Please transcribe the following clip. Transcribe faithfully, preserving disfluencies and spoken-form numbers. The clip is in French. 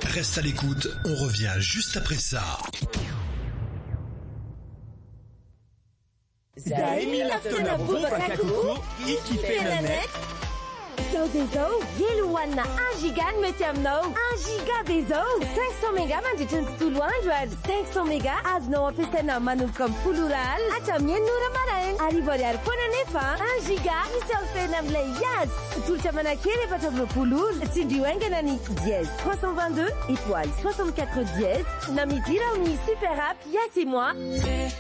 Reste à l'écoute, on revient juste après ça. Zaimi laftona bubaka kuku, ikipe na net. Zo dezo, yeluan na un giga de metamno. un giga dezo. cinq cents mégas manditun tulu hundred. cinq cents mégas azno apesena manu kom pulural. Atam yen nura marain. Arivoriar ponanefa. un giga misal fenam le yas. Tulchamana kere patoglo pulul. Sindiwenganani dièse trois cent vingt-deux étoile soixante-quatre dièse. Namitira mi super app yas et moi.